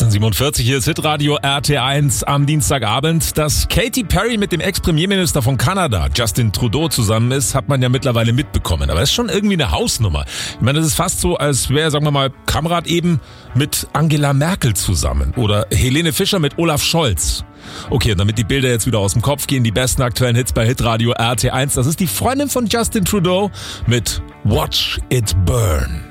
18:47, hier ist Hitradio RT1 am Dienstagabend. Dass Katy Perry mit dem Ex-Premierminister von Kanada, Justin Trudeau, zusammen ist, hat man ja mittlerweile mitbekommen. Aber das ist schon irgendwie eine Hausnummer. Ich meine, das ist fast so, als wäre, sagen wir mal, Kamerad eben mit Angela Merkel zusammen. Oder Helene Fischer mit Olaf Scholz. Okay, damit die Bilder jetzt wieder aus dem Kopf gehen, die besten aktuellen Hits bei Hitradio RT1. Das ist die Freundin von Justin Trudeau mit Watch It Burn.